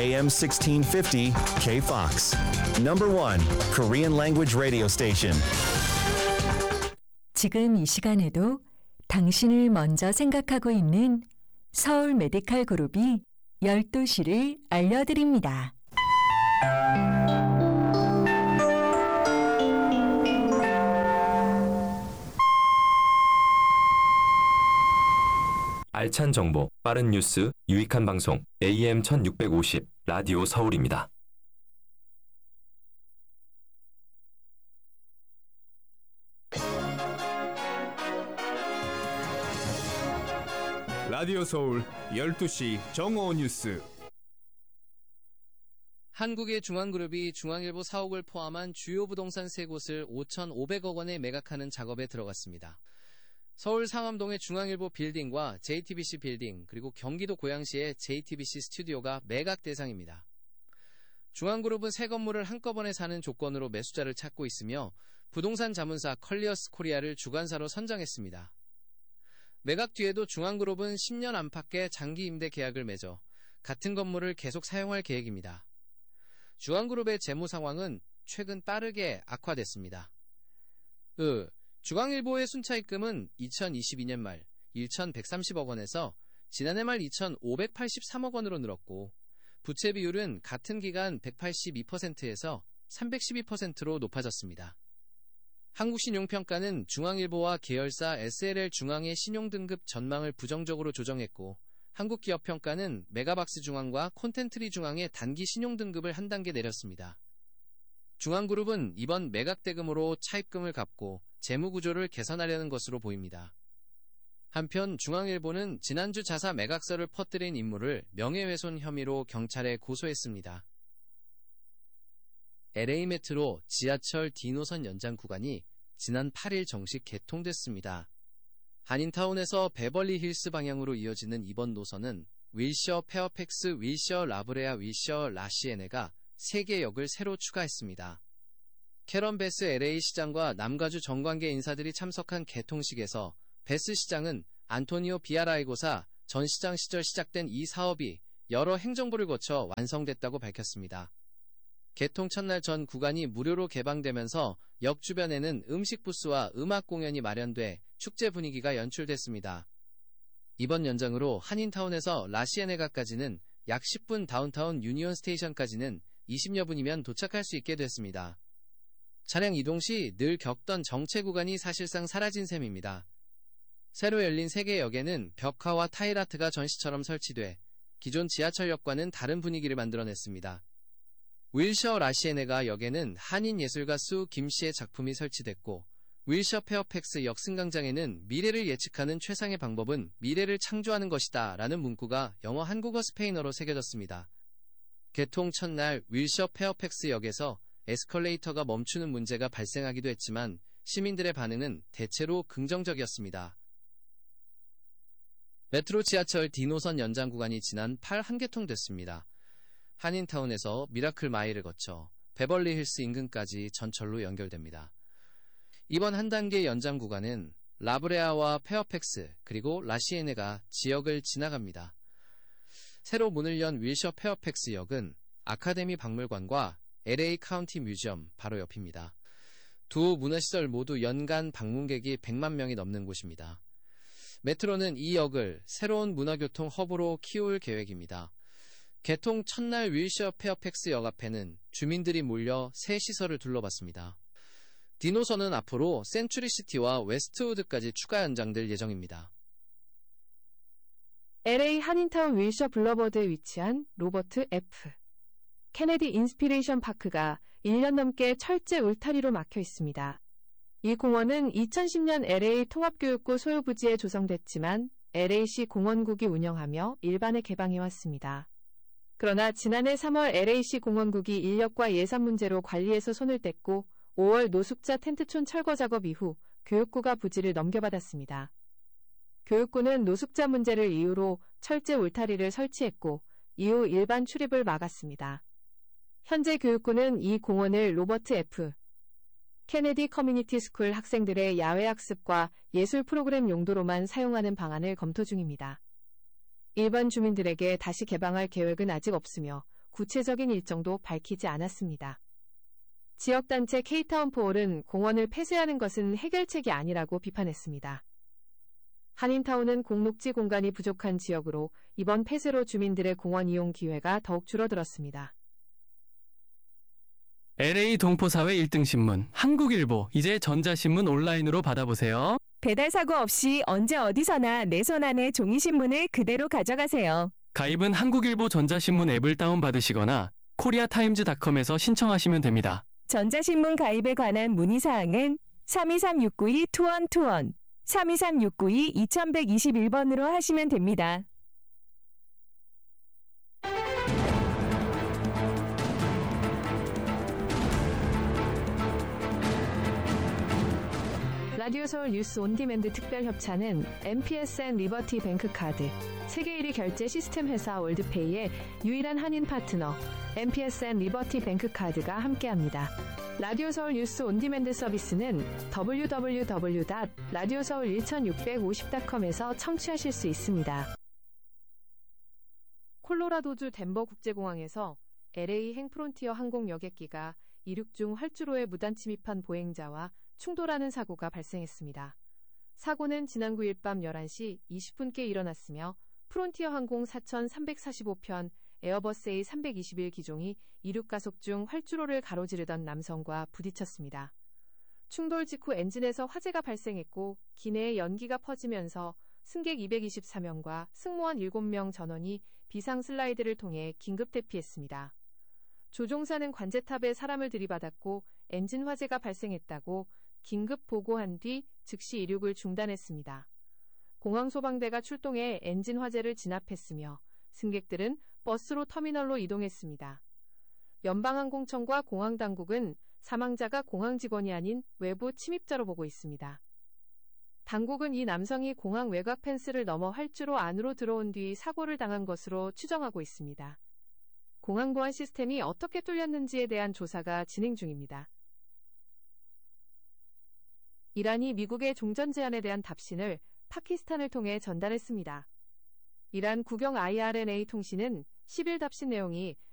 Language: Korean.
AM 1650 KFOX. Number one Korean language radio station. 지금 이 시간에도 당신을 먼저 생각하고 있는 서울 메디칼 그룹이 12시를 알려드립니다. 알찬 정보, 빠른 뉴스, 유익한 방송, AM 1650 라디오 서울입니다. 라디오 서울 12시 정오 뉴스. 한국의 중앙그룹이 중앙일보 사옥을 포함한 주요 부동산 3곳을 5,500억 원에 매각하는 작업에 들어갔습니다. 서울 상암동의 중앙일보 빌딩과 JTBC 빌딩, 그리고 경기도 고양시의 JTBC 스튜디오가 매각 대상입니다. 중앙그룹은 새 건물을 한꺼번에 사는 조건으로 매수자를 찾고 있으며 부동산 자문사 컬리어스 코리아를 주관사로 선정했습니다. 매각 뒤에도 중앙그룹은 10년 안팎의 장기 임대 계약을 맺어 같은 건물을 계속 사용할 계획입니다. 중앙그룹의 재무 상황은 최근 빠르게 악화됐습니다. 중앙일보의 순차입금은 2022년 말 1,130억 원에서 지난해 말 2,583억 원으로 늘었고, 부채 비율은 같은 기간 182%에서 312%로 높아졌습니다. 한국신용평가는 중앙일보와 계열사 SLL 중앙의 신용등급 전망을 부정적으로 조정했고, 한국기업평가는 메가박스 중앙과 콘텐트리 중앙의 단기 신용등급을 한 단계 내렸습니다. 중앙그룹은 이번 매각 대금으로 차입금을 갚고 재무구조를 개선하려는 것으로 보입니다. 한편 중앙일보는 지난주 자사 매각서를 퍼뜨린 인물을 명예훼손 혐의로 경찰에 고소했습니다. LA 메트로 지하철 D노선 연장 구간이 지난 8일 정식 개통됐습니다. 한인타운에서 베벌리 힐스 방향으로 이어지는 이번 노선은 윌셔 페어팩스, 윌셔 라브레아, 윌셔 라시에네가 3개 역을 새로 추가했습니다. 캐런 베스 LA 시장과 남가주 정관계 인사들이 참석한 개통식에서 베스 시장은 안토니오 비아라이고사 전 시장 시절 시작된 이 사업이 여러 행정부를 거쳐 완성됐다고 밝혔습니다. 개통 첫날 전 구간이 무료로 개방되면서 역 주변에는 음식 부스와 음악 공연이 마련돼 축제 분위기가 연출됐습니다. 이번 연장으로 한인타운에서 라시에네가까지는 약 10분, 다운타운 유니온 스테이션까지는 20여 분이면 도착할 수 있게 됐습니다. 차량 이동 시 늘 겪던 정체 구간이 사실상 사라진 셈입니다. 새로 열린 3개 역에는 벽화와 타일아트가 전시처럼 설치돼 기존 지하철역과는 다른 분위기를 만들어냈습니다. 윌셔 라시에네가 역에는 한인 예술가 수 김씨의 작품이 설치됐고, 윌셔 페어팩스 역 승강장에는 미래를 예측하는 최상의 방법은 미래를 창조하는 것이다 라는 문구가 영어, 한국어, 스페인어로 새겨졌습니다. 개통 첫날 윌셔 페어팩스 역에서 에스컬레이터가 멈추는 문제가 발생하기도 했지만 시민들의 반응은 대체로 긍정적이었습니다. 메트로 지하철 D노선 연장 구간이 지난 8일 한개통됐습니다. 한인타운에서 미라클 마일을 거쳐 베벌리 힐스 인근까지 전철로 연결됩니다. 이번 한 단계 연장 구간은 라브레아와 페어팩스 그리고 라시에네가 지역을 지나갑니다. 새로 문을 연 윌셔 페어팩스 역은 아카데미 박물관과 LA 카운티 뮤지엄 바로 옆입니다. 두 문화시설 모두 연간 방문객이 100만 명이 넘는 곳입니다. 메트로는 이 역을 새로운 문화교통 허브로 키울 계획입니다. 개통 첫날 윌셔 페어팩스 역 앞에는 주민들이 몰려 새 시설을 둘러봤습니다. D노선은 앞으로 센츄리시티와 웨스트우드까지 추가 연장될 예정입니다. LA 한인타운 윌셔 블러버드에 위치한 로버트 F. 케네디 인스피레이션 파크가 1년 넘게 철제 울타리로 막혀 있습니다. 이 공원은 2010년 LA 통합교육부 소유 부지에 조성됐지만 LA시 공원국이 운영하며 일반에 개방해왔습니다. 그러나 지난해 3월 LA시 공원국이 인력과 예산 문제로 관리에서 손을 뗐고 5월 노숙자 텐트촌 철거 작업 이후 교육부가 부지를 넘겨받았습니다. 교육부는 노숙자 문제를 이유로 철제 울타리를 설치했고 이후 일반 출입을 막았습니다. 현재 교육부는 이 공원을 로버트 F. 케네디 커뮤니티 스쿨 학생들의 야외 학습과 예술 프로그램 용도로만 사용하는 방안을 검토 중입니다. 일반 주민들에게 다시 개방할 계획은 아직 없으며 구체적인 일정도 밝히지 않았습니다. 지역단체 케이타운 포올은 공원을 폐쇄하는 것은 해결책이 아니라고 비판했습니다. 한인타운은 공록지 공간이 부족한 지역으로 이번 폐쇄로 주민들의 공원 이용 기회가 더욱 줄어들었습니다. LA 동포사회 1등 신문 한국일보 이제 전자신문 온라인으로 받아보세요. 배달 사고 없이 언제 어디서나 내 손 안에 종이신문을 그대로 가져가세요. 가입은 한국일보 전자신문 앱을 다운받으시거나 코리아타임즈닷컴에서 신청하시면 됩니다. 전자신문 가입에 관한 문의사항은 323-692-2121, 323-692-2121번으로 하시면 됩니다. 라디오 서울 뉴스 온디맨드 특별 협찬은 MPSN 리버티 뱅크카드, 세계 1위 결제 시스템 회사 월드페이의 유일한 한인 파트너 MPSN 리버티 뱅크카드가 함께합니다. 라디오 서울 뉴스 온디맨드 서비스는 www.radioseoul1650.com에서 청취하실 수 있습니다. 콜로라도주 덴버 국제공항에서 LA 행프론티어 항공 여객기가 이륙 중 활주로에 무단 침입한 보행자와 충돌하는 사고가 발생했습니다. 사고는 지난 9일 밤 11시 20분께 일어났으며 프론티어 항공 4345편 에어버스 A321 기종이 이륙 가속 중 활주로를 가로지르던 남성과 부딪혔습니다. 충돌 직후 엔진에서 화재가 발생했고 기내에 연기가 퍼지면서 승객 224명과 승무원 7명 전원이 비상 슬라이드를 통해 긴급 대피했습니다. 조종사는 관제탑에 사람을 들이받았고 엔진 화재가 발생했다고 긴급 보고한 뒤 즉시 이륙을 중단했습니다. 공항소방대가 출동해 엔진 화재를 진압했으며 승객들은 버스로 터미널로 이동했습니다. 연방항공청과 공항당국은 사망자가 공항 직원이 아닌 외부 침입자로 보고 있습니다. 당국은 이 남성이 공항 외곽 펜스를 넘어 활주로 안으로 들어온 뒤 사고를 당한 것으로 추정하고 있습니다. 공항 보안 시스템이 어떻게 뚫렸는지에 대한 조사가 진행 중입니다. 이란이 미국의 종전 제안에 대한 답신을 파키스탄을 통해 전달했습니다. 이란 국영 IRNA 통신은 10일 답신 내용이